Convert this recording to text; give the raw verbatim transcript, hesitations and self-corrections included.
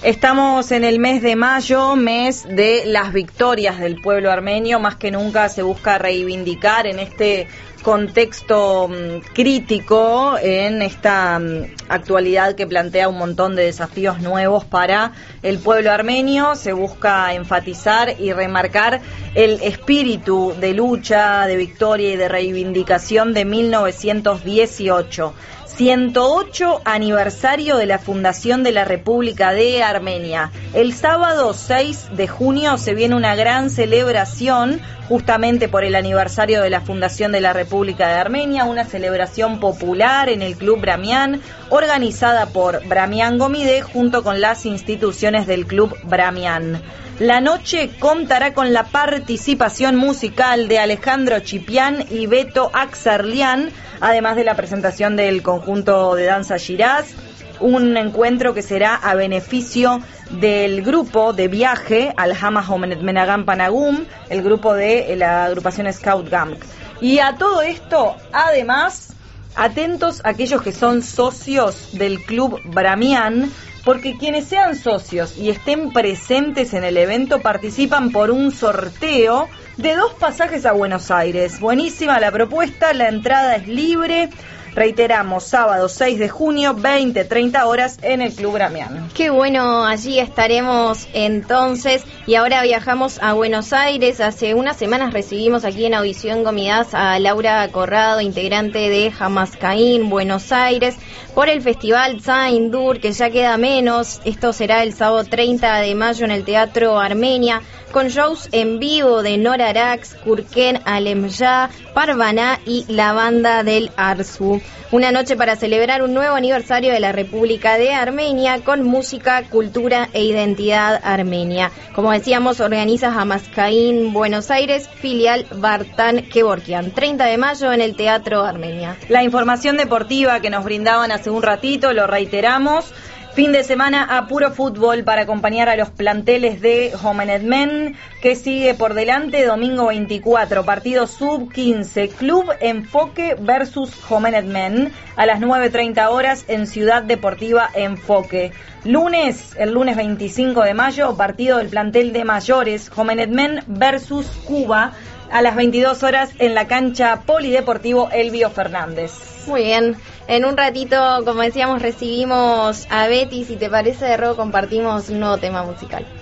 Estamos en el mes de mayo, mes de las victorias del pueblo armenio. Más que nunca se busca reivindicar en este contexto um, crítico, en esta um, actualidad que plantea un montón de desafíos nuevos para el pueblo armenio. Se busca enfatizar y remarcar el espíritu de lucha, de victoria y de reivindicación de mil novecientos dieciocho. ciento ocho aniversario de la fundación de la República de Armenia. El sábado seis de junio se viene una gran celebración justamente por el aniversario de la fundación de la República de Armenia, una celebración popular en el Club Bramian, organizada por Bramian Gomide junto con las instituciones del Club Bramian. La noche contará con la participación musical de Alejandro Chipián y Beto Axarlián, además de la presentación del conjunto de danza Shiraz, un encuentro que será a beneficio del grupo de viaje Alhama Homenet Menagam Panagum, el grupo de la agrupación Scout Gamk. Y a todo esto, además, atentos aquellos que son socios del Club Bramian, porque quienes sean socios y estén presentes en el evento participan por un sorteo de dos pasajes a Buenos Aires. Buenísima la propuesta, la entrada es libre. Reiteramos, sábado seis de junio, veinte treinta horas en el Club Bramian. Qué bueno, allí estaremos entonces. Y ahora viajamos a Buenos Aires. Hace unas semanas recibimos aquí en Audición Gomidas a Laura Corrado, integrante de Hamascaín, Buenos Aires, por el festival Zaindur, que ya queda menos. Esto será el sábado treinta de mayo en el Teatro Armenia, con shows en vivo de Nora Arax, Kurken Alemya, Parvana y la banda del Arzu. Una noche para celebrar un nuevo aniversario de la República de Armenia con música, cultura e identidad armenia. Como decíamos, organiza Hamascaín Buenos Aires, filial Bartán Kevorkian. treinta de mayo en el Teatro Armenia. La información deportiva que nos brindaban hace un ratito, lo reiteramos. Fin de semana a puro fútbol para acompañar a los planteles de Homenet Men, que sigue por delante. Domingo veinticuatro, partido sub quince, Club Enfoque versus Homenet Men, a las nueve treinta horas en Ciudad Deportiva Enfoque. Lunes, el lunes veinticinco de mayo, partido del plantel de mayores, Homenet Men versus Cuba, a las veintidós horas en la cancha Polideportivo Elvio Fernández. Muy bien. En un ratito, como decíamos, recibimos a Betty. Si te parece, de Ro, compartimos un nuevo tema musical.